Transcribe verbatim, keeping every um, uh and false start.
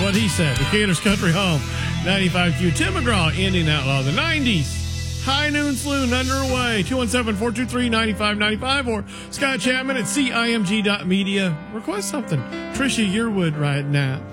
what he said. The Gators Country Home, ninety-five Q. Tim McGraw, Indian Outlaw, the nineties. High Noon Saloon underway. two one seven, four two three, nine five nine five or Scott Chapman at C I M G dot media. Request something. Trisha Yearwood right now.